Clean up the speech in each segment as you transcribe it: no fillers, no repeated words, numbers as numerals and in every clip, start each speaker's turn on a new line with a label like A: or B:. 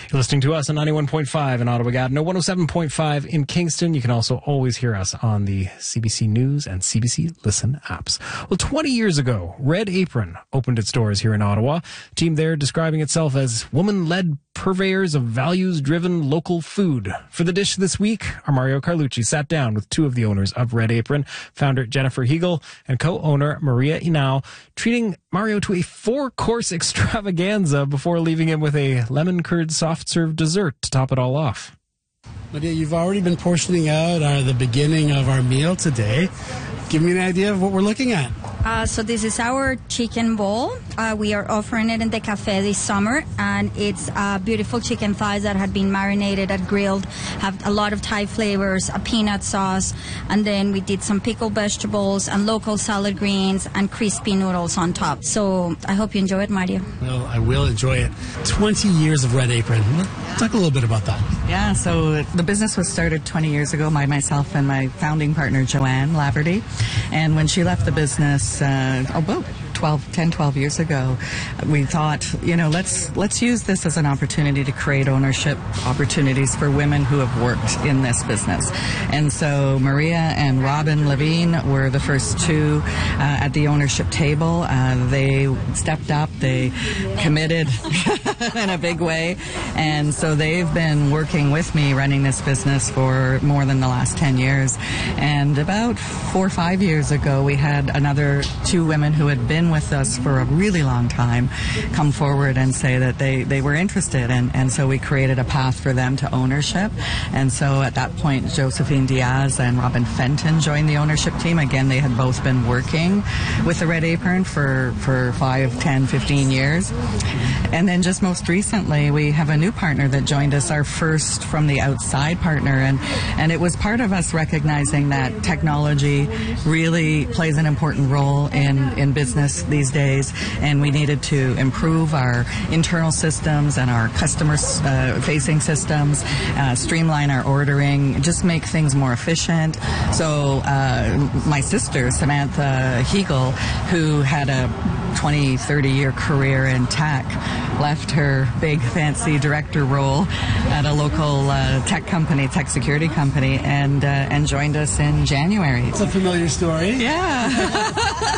A: You're listening to us on 91.5 in Ottawa Gatineau, 107.5 in Kingston. You can also always hear us on the CBC News and CBC Listen apps. Well, 20 years ago, Red Apron opened its doors here in Ottawa. The team there describing itself as woman-led purveyors of values-driven local food. For the dish this week, our Mario Carlucci sat down with two of the owners of Red Apron, founder Jennifer Hegel and co-owner Maria Inau, treating Mario to a 4-course extravaganza before leaving him with a lemon curd soft-serve dessert to top it all off.
B: Maria, you've already been portioning out the beginning of our meal today. Give me an idea of what we're looking at.
C: So this is our chicken bowl. We are offering it in the cafe this summer, and it's beautiful chicken thighs that had been marinated and grilled, have a lot of Thai flavors, a peanut sauce, and then we did some pickled vegetables and local salad greens and crispy noodles on top. So I hope you enjoy it, Mario.
B: Well, I will enjoy it. 20 years of Red Apron. Talk a little bit about that.
D: Yeah, so the business was started 20 years ago by myself and my founding partner, Joanne Laverty. And when she left the business, about 12 years ago, we thought, let's use this as an opportunity to create ownership opportunities for women who have worked in this business. And so Maria and Robin Levine were the first two at the ownership table. They stepped up, they committed in a big way. And so they've been working with me running this business for more than the last 10 years. And about 4 or 5 years ago, we had another two women who had been with us for a really long time come forward and say that they were interested, and so we created a path for them to ownership. And so at that point, Josephine Diaz and Robin Fenton joined the ownership team. Again, they had both been working with the Red Apron for 5, 10, 15 years. And then just most recently, we have a new partner that joined us, our first from the outside partner, and it was part of us recognizing that technology really plays an important role in business these days, and we needed to improve our internal systems and our customer-facing systems, streamline our ordering, just make things more efficient. So my sister, Samantha Hegel, who had a 20, 30-year career in tech, left her big, fancy director role at a local tech security company, and joined us in January.
B: It's a familiar story.
D: Yeah.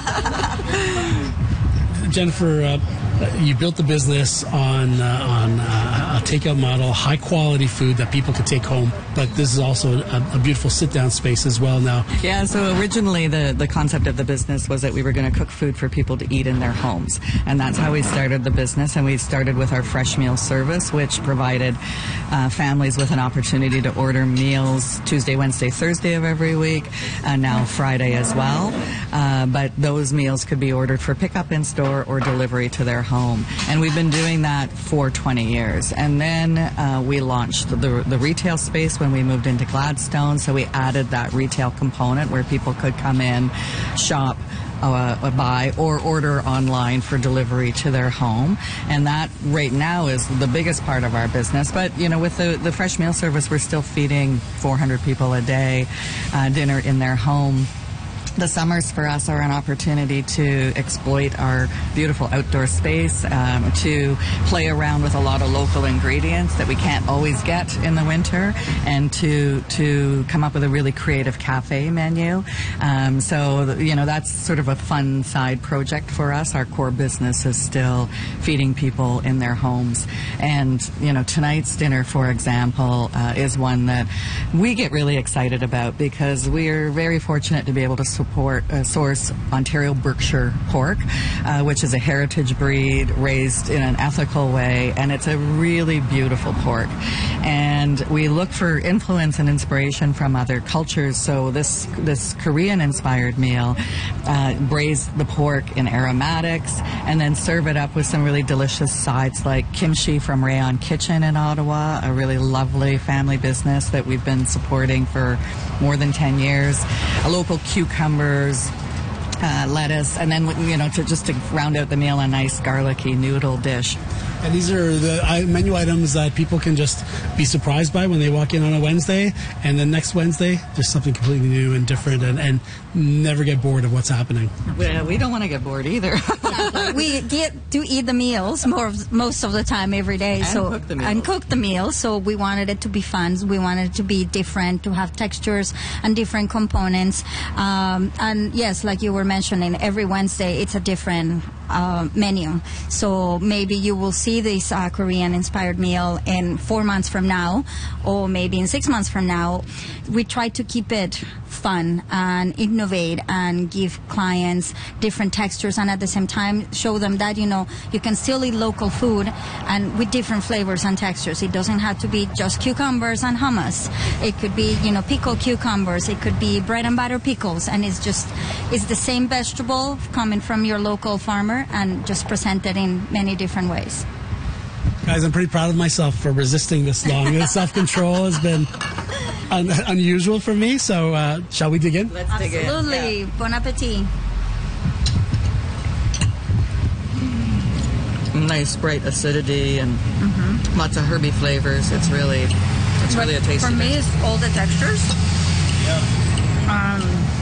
B: Jennifer, you built the business on a takeout model, high-quality food that people could take home, but this is also a beautiful sit-down space as well now.
D: Yeah, so originally the concept of the business was that we were going to cook food for people to eat in their homes, and that's how we started the business. And we started with our fresh meal service, which provided families with an opportunity to order meals Tuesday, Wednesday, Thursday of every week, and now Friday as well. But those meals could be ordered for pickup in store or delivery to their home. And we've been doing that for 20 years. And then we launched the retail space when we moved into Gladstone. So we added that retail component where people could come in, shop, buy or order online for delivery to their home. And that right now is the biggest part of our business. But, with the fresh meal service, we're still feeding 400 people a day dinner in their home. The summers for us are an opportunity to exploit our beautiful outdoor space, to play around with a lot of local ingredients that we can't always get in the winter, and to come up with a really creative cafe menu. So that's sort of a fun side project for us. Our core business is still feeding people in their homes. And, tonight's dinner, for example, is one that we get really excited about because we're very fortunate to be able to source Ontario Berkshire pork, which is a heritage breed raised in an ethical way, and it's a really beautiful pork. And we look for influence and inspiration from other cultures. So this Korean-inspired meal, braise the pork in aromatics, and then serve it up with some really delicious sides like kimchi from Rayon Kitchen in Ottawa, a really lovely family business that we've been supporting for more than 10 years. Local cucumbers, lettuce, and then to round out the meal, a nice garlicky noodle dish.
B: And these are the menu items that people can just be surprised by when they walk in on a Wednesday, and then next Wednesday, there's something completely new and different, and never get bored of what's happening.
D: We don't want to get bored either.
C: We do eat the meals most of the time every day.
D: And
C: cook the meals. So we wanted it to be fun. We wanted it to be different, to have textures and different components. And yes, like you were mentioning, every Wednesday it's a different menu. So maybe you will see this Korean-inspired meal in 4 months from now, or maybe in 6 months from now. We try to keep it fun and innovate and give clients different textures, and at the same time show them that you can still eat local food and with different flavors and textures. It doesn't have to be just cucumbers and hummus. It could be pickled cucumbers. It could be bread and butter pickles, and it's the same vegetable coming from your local farmer and just presented in many different ways.
B: Guys, I'm pretty proud of myself for resisting this long. The self-control has been unusual for me, so shall we dig in?
D: Let's dig in.
C: Absolutely. Yeah. Bon appetit.
D: Nice bright acidity and lots of herby flavors. It's really a tasty
C: For me,
D: dish.
C: it's all the textures.
A: Yeah.